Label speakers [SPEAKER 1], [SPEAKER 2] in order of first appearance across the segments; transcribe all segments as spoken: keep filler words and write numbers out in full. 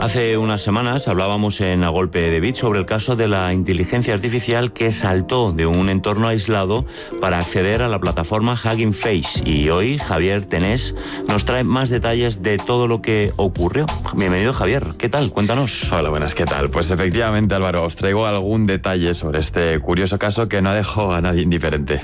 [SPEAKER 1] Hace unas semanas hablábamos en A Golpe de Bit sobre el caso de la inteligencia artificial que saltó de un entorno aislado para acceder a la plataforma Hugging Face. Y hoy Javier Tenés nos trae más detalles de todo lo que ocurrió. Bienvenido, Javier. ¿Qué tal? Cuéntanos.
[SPEAKER 2] Hola, buenas. ¿Qué tal? Pues efectivamente, Álvaro, os traigo algún detalle sobre este curioso caso que no dejó a nadie indiferente.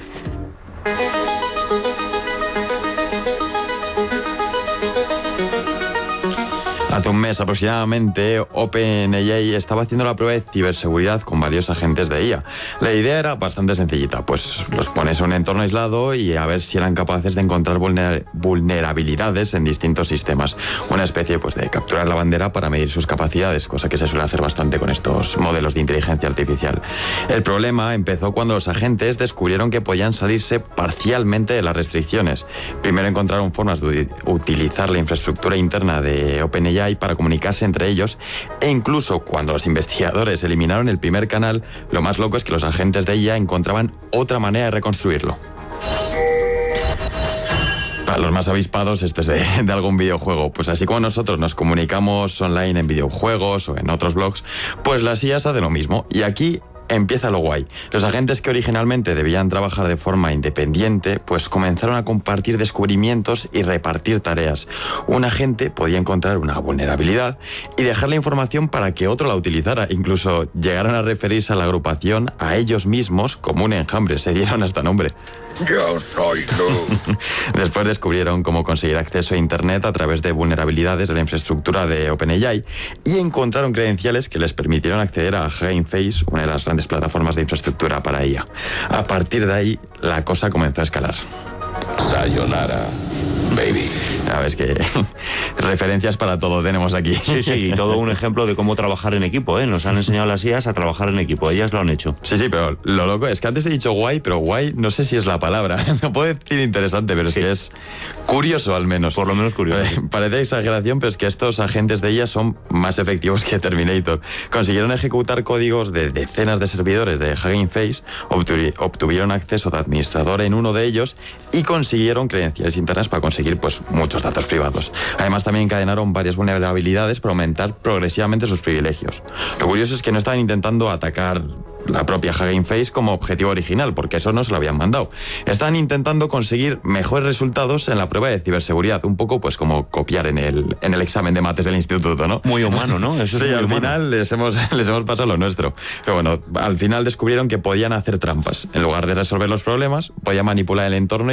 [SPEAKER 2] Hace un mes aproximadamente, OpenAI estaba haciendo la prueba de ciberseguridad con varios agentes de I A. La idea era bastante sencillita, pues los pones en un entorno aislado y a ver si eran capaces de encontrar vulner- vulnerabilidades en distintos sistemas. Una especie pues, de capturar la bandera para medir sus capacidades, cosa que se suele hacer bastante con estos modelos de inteligencia artificial. El problema empezó cuando los agentes descubrieron que podían salirse parcialmente de las restricciones. Primero encontraron formas de utilizar la infraestructura interna de OpenAI para comunicarse entre ellos, e incluso cuando los investigadores eliminaron el primer canal, lo más loco es que los agentes de I A encontraban otra manera de reconstruirlo. Para los más avispados, esto es de, de algún videojuego. Pues así como nosotros nos comunicamos online en videojuegos o en otros blogs, pues las I As hacen lo mismo. Y aquí empieza lo guay. Los agentes que originalmente debían trabajar de forma independiente, pues comenzaron a compartir descubrimientos y repartir tareas. Un agente podía encontrar una vulnerabilidad y dejar la información para que otro la utilizara. Incluso llegaron a referirse a la agrupación a ellos mismos como un enjambre. Se dieron hasta nombre.
[SPEAKER 3] Yo soy tú.
[SPEAKER 2] Después descubrieron cómo conseguir acceso a Internet a través de vulnerabilidades de la infraestructura de OpenAI y encontraron credenciales que les permitieron acceder a Hugging Face, una de las grandes plataformas de infraestructura para I A. A partir de ahí, la cosa comenzó a escalar.
[SPEAKER 3] Sayonara, baby.
[SPEAKER 2] Ya ves que referencias para todo tenemos aquí.
[SPEAKER 1] Sí, sí, y todo un ejemplo de cómo trabajar en equipo, ¿eh? Nos han enseñado las I As a trabajar en equipo, ellas lo han hecho.
[SPEAKER 2] Sí, sí, pero lo loco es que antes he dicho guay, pero guay no sé si es la palabra. No puedo decir interesante, pero
[SPEAKER 1] Sí.
[SPEAKER 2] es que es curioso al menos.
[SPEAKER 1] Por lo menos curioso.
[SPEAKER 2] Eh, Parece exageración, pero es que estos agentes de I A son más efectivos que Terminator. Consiguieron ejecutar códigos de decenas de servidores de Hugging Face, obtu- obtuvieron acceso de administrador en uno de ellos y consiguieron credenciales internas para conseguir pues muchos datos privados. Además, también encadenaron varias vulnerabilidades para aumentar progresivamente sus privilegios. Lo curioso es que no estaban intentando atacar la propia Hugging Face como objetivo original, porque eso no se lo habían mandado. Estaban intentando conseguir mejores resultados en la prueba de ciberseguridad, un poco pues como copiar en el, en el examen de mates del instituto, ¿no?
[SPEAKER 1] Muy humano, ¿no? Eso es
[SPEAKER 2] Sí,
[SPEAKER 1] muy
[SPEAKER 2] al
[SPEAKER 1] humano.
[SPEAKER 2] final les hemos, les hemos pasado lo nuestro. Pero bueno, al final descubrieron que podían hacer trampas. En lugar de resolver los problemas, podían manipular el entorno